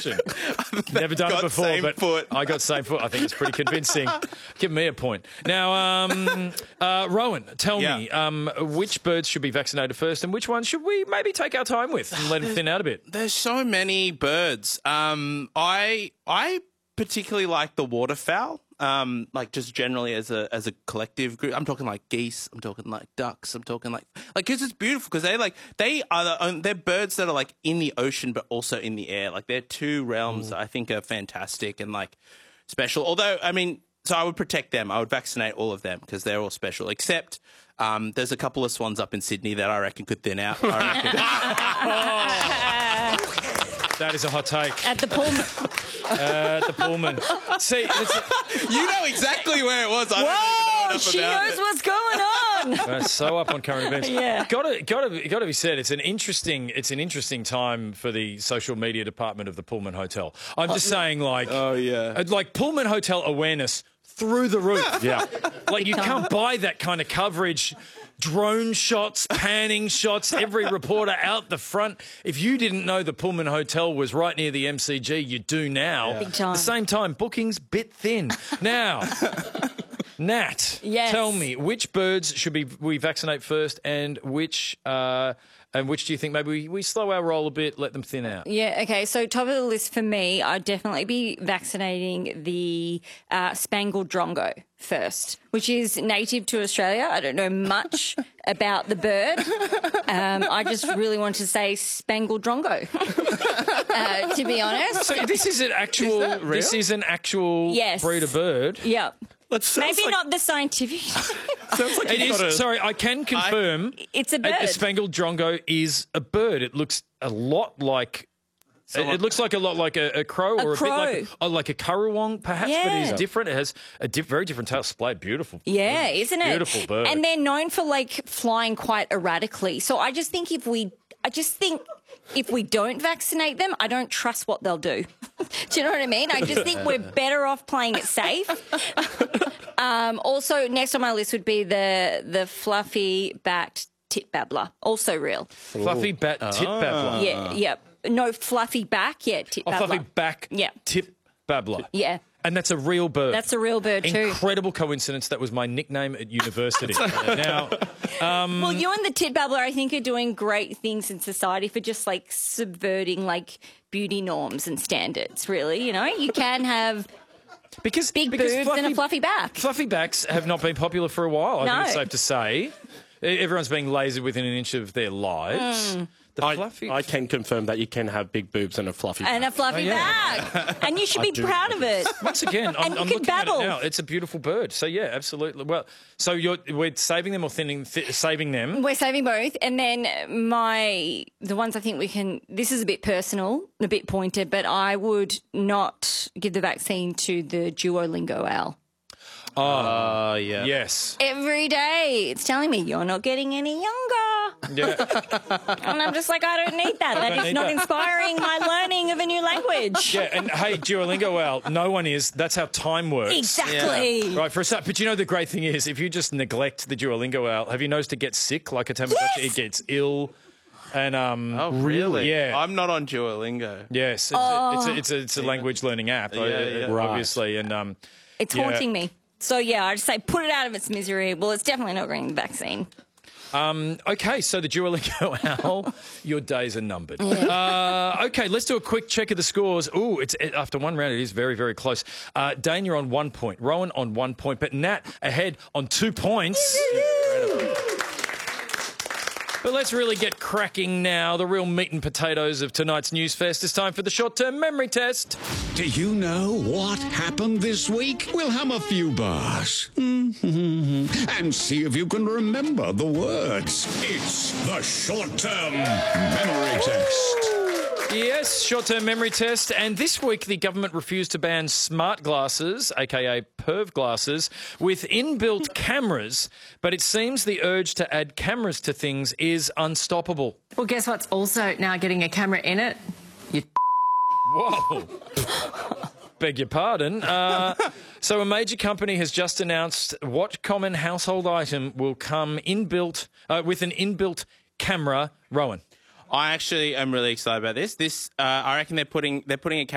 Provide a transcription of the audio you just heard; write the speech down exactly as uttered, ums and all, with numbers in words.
question. Never done it before, same but foot. I got same foot. I think it's pretty convincing. Give me a point. Now, um, uh, Rowan, tell Yeah. me, um, which birds should be vaccinated first and which ones should we maybe take our time with and let them thin out a bit? There's so many birds. Um, I I particularly like the waterfowl. Um, like just generally as a as a collective group. I'm talking like geese. I'm talking like ducks. I'm talking like like because it's beautiful because they like they are the, um, they're birds that are like in the ocean but also in the air. Like they're two realms that I think are fantastic and like special. Although I mean, so I would protect them. I would vaccinate all of them because they're all special. Except um, there's a couple of swans up in Sydney that I reckon could thin out. I reckon. That is a hot take. At the Pullman. Uh, the Pullman. See, it's, You know exactly where it was. I Whoa, don't even know enough she about knows it. what's going on. uh, so up on current events. Yeah. Gotta, gotta, gotta be said. It's an interesting, it's an interesting time for the social media department of the Pullman Hotel. I'm just saying, like, Oh, yeah. uh, like Pullman Hotel awareness through the roof. Yeah. Like you can't buy that kind of coverage. Drone shots, panning shots, every reporter out the front. If you didn't know the Pullman Hotel was right near the M C G, you do now. Big time. At the same time, bookings bit thin. Now, Nat, Yes. tell me, which birds should be we vaccinate first and which uh, and which do you think maybe we, we slow our roll a bit, let them thin out? Yeah, okay. So top of the list for me, I'd definitely be vaccinating the uh, Spangled Drongo first, which is native to Australia. I don't know much about the bird. Um, I just really want to say Spangled Drongo, uh, to be honest. So this is an actual. Is that real? This is an actual Yes. breed of bird. Yeah. That sounds Maybe like, not the scientific. Sounds like It you've is. got a, Sorry, I can confirm. It's a bird. A, a Spangled Drongo is a bird. It looks a lot like. It, it looks like a lot like a, a crow A or a crow. bit like oh, like a currawong, perhaps, but it Yeah. is different. It has a di- very different tail. Splayed, beautiful. Yeah, isn't it? Beautiful bird. And they're known for like flying quite erratically. So I just think if we, I just think if we don't vaccinate them, I don't trust what they'll do. Do you know what I mean? I just think we're better off playing it safe. um, also, next on my list would be the the fluffy backed tit babbler, also real. Fluffy bat tit babbler. Yeah, yeah. No, fluffy back, yeah, tit Oh, babbler. fluffy back Yeah. tip babbler. Yeah. And that's a real bird. That's a real bird too. Incredible coincidence. That was my nickname at university. Now, Well, you and the tit babbler, I think, are doing great things in society for just like subverting like beauty norms and standards. Really, you know, you can have because big because boobs and a fluffy back. Fluffy backs have not been popular for a while. I No. think it's safe to say. Everyone's being lasered within an inch of their lives. Mm. The I, fluffy. I can confirm that you can have big boobs and a fluffy And a fluffy Oh, back, and you should be do proud of it. Once again, I'm, And you I'm can looking at babble. it now. It's a beautiful bird. So yeah, absolutely. Well, so you're we're saving them or thinning, th- saving them. We're saving both, and then my the ones I think we can. This is a bit personal, a bit pointed, but I would not give the vaccine to the Duolingo owl. Oh, yeah. Yes. Every day, it's telling me you're not getting any younger. Yeah. And I'm just like, I don't need that. That don't is need not that. inspiring my learning of a new language. Yeah. And hey, Duolingo owl. No one is. That's how time works. Exactly. Right, for a start. But you know, the great thing is, if you just neglect the Duolingo owl, have you noticed it gets sick like a Tamagotchi? Yes! It gets ill. And, um, Oh, really? Yeah. I'm not on Duolingo. yes, it's, a, it's, a, it's, a, it's a language learning app, uh, yeah. uh, obviously. And um, It's yeah. haunting me. So, yeah, I just say put it out of its misery. Well, it's definitely not getting the vaccine. Um, okay, so the Duolingo owl, your days are numbered. Uh, okay, let's do a quick check of the scores. Ooh, it's it, after one round, it is very, very close. Uh, Dane, you're on one point. Rowan on one point, but Nat ahead on two points. Incredible. But let's really get cracking now. The real meat and potatoes of tonight's News Fest. It's time for the short-term memory test. Do you know what happened this week? We'll hum a few bars and see if you can remember the words. It's the short-term memory test. Yes, short-term memory test. And this week, the government refused to ban smart glasses, aka perv glasses, with inbuilt cameras. But it seems the urge to add cameras to things is unstoppable. Well, guess what's also now getting a camera in it? You Whoa. Beg your pardon. Uh, so a major company has just announced what common household item will come inbuilt uh, with an inbuilt camera. Rowan. I actually am really excited about this. This, uh, I reckon they're putting they're putting a